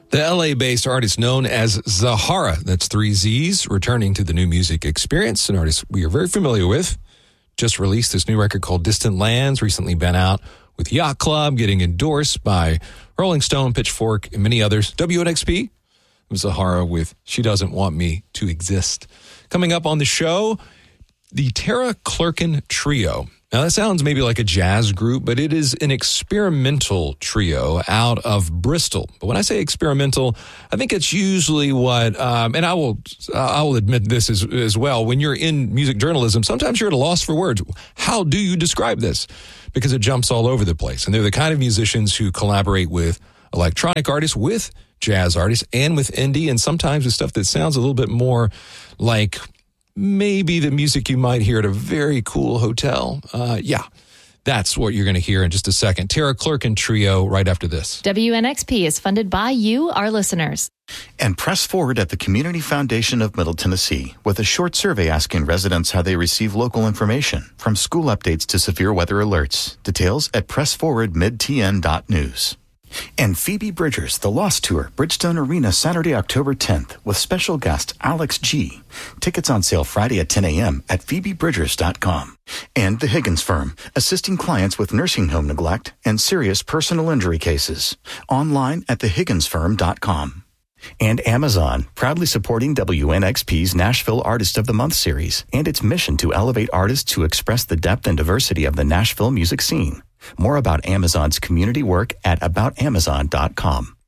The LA-based artist known as Zahara, that's 3 Z's, returning to the New Music Experience, an artist we are very familiar with. Just released this new record called Distant Lands, recently been out with Yacht Club, getting endorsed by Rolling Stone, Pitchfork, and many others. WNXP, Zahara with She Doesn't Want Me to Exist. Coming up on the show, the Tara Clerkin Trio. Now, that sounds maybe like a jazz group, but it is an experimental trio out of Bristol. But when I say experimental, I think it's usually what, and I will admit this as well. When you're in music journalism, sometimes you're at a loss for words. How do you describe this? Because it jumps all over the place. And they're the kind of musicians who collaborate with electronic artists, with jazz artists, and with indie, and sometimes with stuff that sounds a little bit more like maybe the music you might hear at a very cool hotel. That's what you're going to hear in just a second. Tara Clerkin Trio right after this. WNXP is funded by you, our listeners. And Press Forward at the Community Foundation of Middle Tennessee with a short survey asking residents how they receive local information, from school updates to severe weather alerts. Details at pressforwardmidtn.news. And Phoebe Bridgers, The Lost Tour, Bridgestone Arena, Saturday, October 10th, with special guest Alex G. Tickets on sale Friday at 10 a.m. at phoebebridgers.com. And The Higgins Firm, assisting clients with nursing home neglect and serious personal injury cases. Online at thehigginsfirm.com. And Amazon, proudly supporting WNXP's Nashville Artist of the Month series and its mission to elevate artists who express the depth and diversity of the Nashville music scene. More about Amazon's community work at aboutamazon.com.